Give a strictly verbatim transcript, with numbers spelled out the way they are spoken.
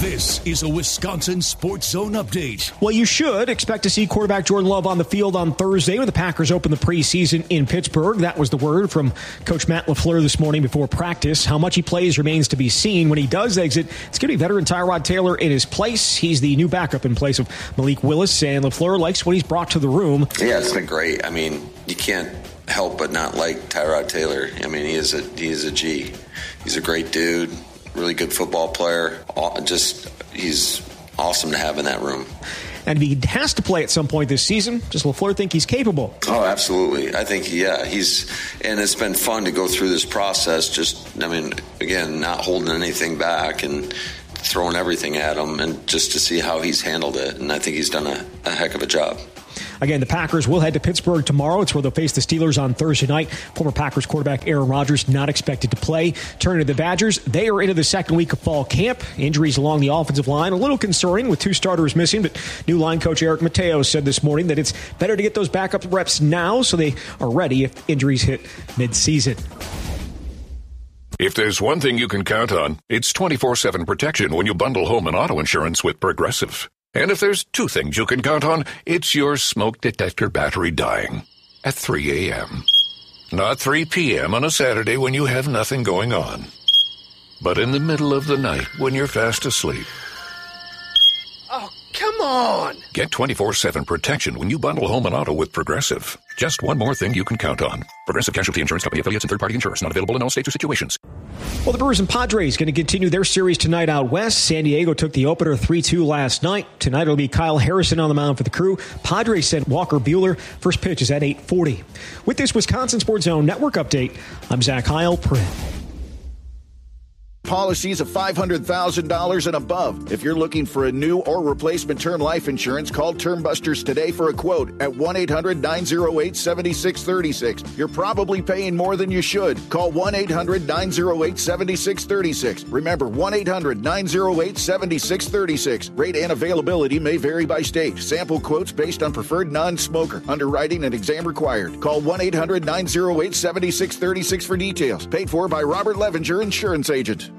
This is a Wisconsin Sports Zone update. Well, you should expect to see quarterback Jordan Love on the field on Thursday when the Packers open the preseason in Pittsburgh. That was the word from Coach Matt LaFleur this morning before practice. How much he plays remains to be seen. When he does exit, it's going to be veteran Tyrod Taylor in his place. He's the new backup in place of Malik Willis, and LaFleur likes what he's brought to the room. Yeah, it's been great. I mean, you can't help but not like Tyrod Taylor. I mean, he is a he is a G. He's a great dude. Really good football player. Just, he's awesome to have in that room. And if he has to play at some point this season, does LaFleur think he's capable? Oh, absolutely. I think, yeah, he's, and it's been fun to go through this process. Just, I mean, again, not holding anything back and throwing everything at him, and just to see how he's handled it. And I think he's done a, a heck of a job. Again, the Packers will head to Pittsburgh tomorrow. It's where they'll face the Steelers on Thursday night. Former Packers quarterback Aaron Rodgers not expected to play. Turning to the Badgers, they are into the second week of fall camp. Injuries along the offensive line, a little concerning with two starters missing, but new line coach Eric Mateo said this morning that it's better to get those backup reps now so they are ready if injuries hit mid-season. If there's one thing you can count on, it's twenty-four seven protection when you bundle home and auto insurance with Progressive. And if there's two things you can count on, it's your smoke detector battery dying at three a.m. Not three p.m. on a Saturday when you have nothing going on, but in the middle of the night when you're fast asleep. Oh, come on! Get twenty-four seven protection when you bundle home and auto with Progressive. Just one more thing you can count on. Progressive Casualty Insurance Company affiliates and third-party insurers. Not available in all states or situations. Well, the Brewers and Padres going to continue their series tonight out west. San Diego took the opener three two last night. Tonight it'll be Kyle Harrison on the mound for the Crew. Padres sent Walker Buehler. First pitch is at eight forty. With this Wisconsin Sports Zone Network update, I'm Zach Heil. Policies of five hundred thousand dollars and above. If you're looking for a new or replacement term life insurance, call Term Busters today for a quote at one eight hundred nine oh eight seven six three six. You're probably paying more than you should. Call one eight hundred nine oh eight seven six three six. Remember, one eight hundred nine oh eight seven six three six. Rate and availability may vary by state. Sample quotes based on preferred non-smoker. Underwriting and exam required. Call one eight hundred nine oh eight seven six three six for details. Paid for by Robert Levinger, Insurance Agent.